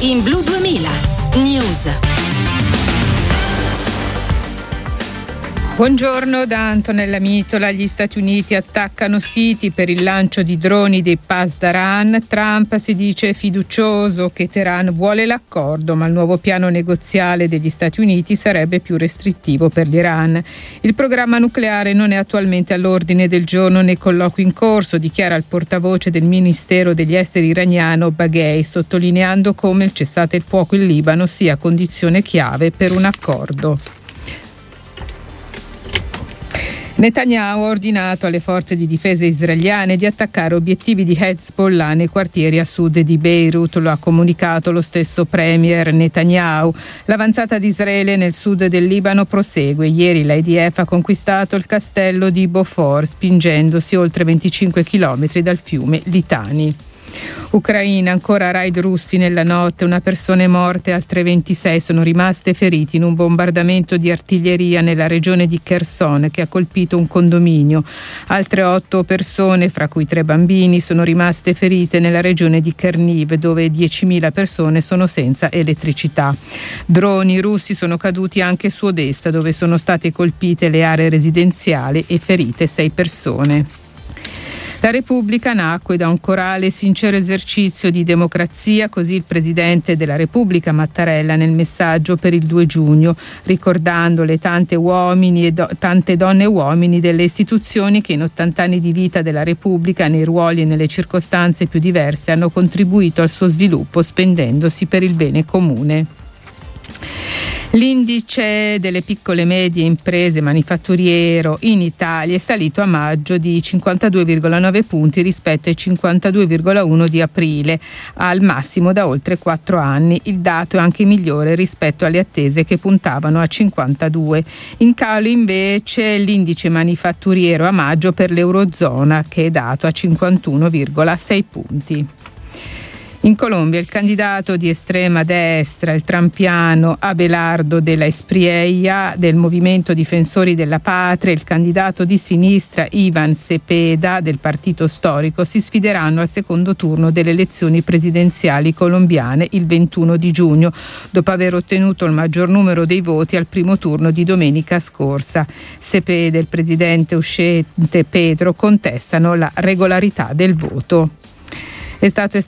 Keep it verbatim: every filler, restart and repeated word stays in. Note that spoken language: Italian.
in Blu duemila News. Buongiorno da Antonella Mitola. Gli Stati Uniti attaccano siti per il lancio di droni dei Pasdaran. Trump si dice fiducioso che Teheran vuole l'accordo, ma il nuovo piano negoziale degli Stati Uniti sarebbe più restrittivo per l'Iran. Il programma nucleare non è attualmente all'ordine del giorno nei colloqui in corso, dichiara il portavoce del Ministero degli Esteri iraniano Baghei, sottolineando come il cessate il fuoco in Libano sia condizione chiave per un accordo. Netanyahu ha ordinato alle forze di difesa israeliane di attaccare obiettivi di Hezbollah nei quartieri a sud di Beirut, lo ha comunicato lo stesso premier Netanyahu. L'avanzata di Israele nel sud del Libano prosegue. Ieri l'I D F ha conquistato il castello di Beaufort, spingendosi oltre venticinque chilometri dal fiume Litani. Ucraina, ancora raid russi nella notte, una persona è morta e altre ventisei sono rimaste feriti in un bombardamento di artiglieria nella regione di Kherson che ha colpito un condominio. Altre otto persone, fra cui tre bambini, sono rimaste ferite nella regione di Cherniv, dove diecimila persone sono senza elettricità. Droni russi sono caduti anche su Odessa, dove sono state colpite le aree residenziali e ferite sei persone. La Repubblica nacque da un corale sincero esercizio di democrazia, così il Presidente della Repubblica Mattarella nel messaggio per il due giugno, ricordando le tante uomini e do- tante donne e uomini delle istituzioni che in ottanta anni di vita della Repubblica, nei ruoli e nelle circostanze più diverse, hanno contribuito al suo sviluppo spendendosi per il bene comune. L'indice delle piccole e medie imprese manifatturiero in Italia è salito a maggio di cinquantadue virgola nove punti rispetto ai cinquantadue virgola uno di aprile, al massimo da oltre quattro anni. Il dato è anche migliore rispetto alle attese che puntavano a cinquantadue. In calo invece l'indice manifatturiero a maggio per l'Eurozona, che è dato a cinquantuno virgola sei punti. In Colombia il candidato di estrema destra, il trampiano Abelardo de la Espriella del Movimento Difensori della Patria e il candidato di sinistra Ivan Cepeda del Partito Storico si sfideranno al secondo turno delle elezioni presidenziali colombiane il ventuno di giugno, dopo aver ottenuto il maggior numero dei voti al primo turno di domenica scorsa. Cepeda e il presidente uscente Petro contestano la regolarità del voto. È stato